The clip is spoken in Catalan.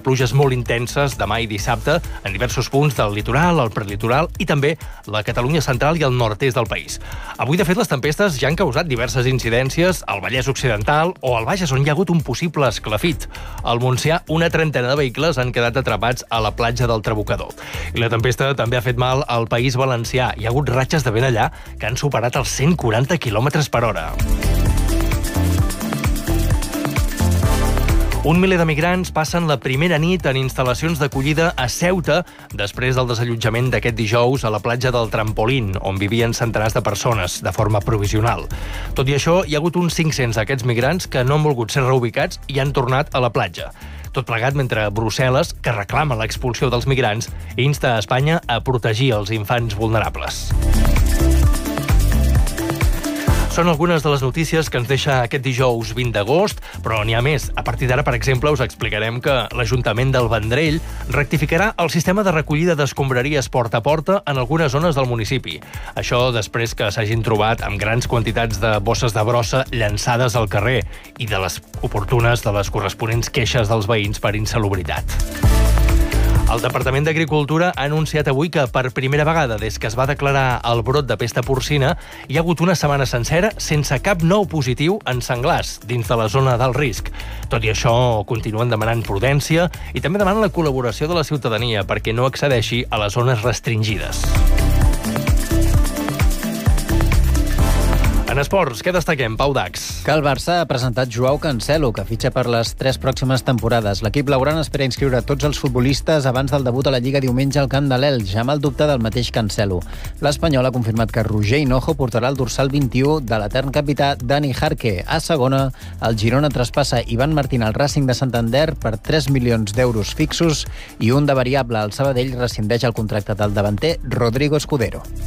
pluges molt intenses demà i dissabte en diversos punts del litoral, el prelitoral i també la Catalunya central i el nord-est del país. Avui, de fet, les tempestes ja han causat diverses incidències al Vallès Occidental o al Bages, on hi ha hagut un possible esclafit. Al Montsià, una trentena de vehicles han quedat atrapats a la platja del Trabucador. I la tempesta també ha fet mal al País Valencià. Hi ha hagut ratxes de vent allà que han superat els 140 km per hora. Un miler de migrants passen la primera nit en instal·lacions d'acollida a Ceuta després del desallotjament d'aquest dijous a la platja del Trampolín, on vivien centenars de persones de forma provisional. Tot i això, hi ha hagut uns 500 d'aquests migrants que no han volgut ser reubicats i han tornat a la platja. Tot plegat mentre Brussel·les, que reclama l'expulsió dels migrants, insta a Espanya a protegir els infants vulnerables. Són algunes de les notícies que ens deixa aquest dijous 20 d'agost, però n'hi ha més. A partir d'ara, per exemple, us explicarem que l'Ajuntament del Vendrell rectificarà el sistema de recollida d'escombraries porta a porta en algunes zones del municipi. Això després que s'hagin trobat amb grans quantitats de bosses de brossa llançades al carrer i de les oportunes de les corresponents queixes dels veïns per insalubritat. El Departament d'Agricultura ha anunciat avui que per primera vegada des que es va declarar el brot de pesta porcina hi ha hagut una setmana sencera sense cap nou positiu en senglars dins de la zona d'alt risc. Tot i això, continuen demanant prudència i també demanen la col·laboració de la ciutadania perquè no accedeixi a les zones restringides. En esports, què destaquem, Pau Dax? Que el Barça ha presentat Joao Cancelo, que fitxa per les 3 pròximes temporades. L'equip blaugrana espera inscriure tots els futbolistes abans del debut a la Lliga diumenge al camp de l'Elx, amb el dubte del mateix Cancelo. L'Espanyol ha confirmat que Roger Hinojo portarà el dorsal 21 de l'etern capità Dani Jarque. A segona, el Girona traspassa Ivan Martín al Racing de Santander per 3 milions d'euros fixos i un de variable. El Sabadell rescindeix el contracte del davanter Rodrigo Escudero.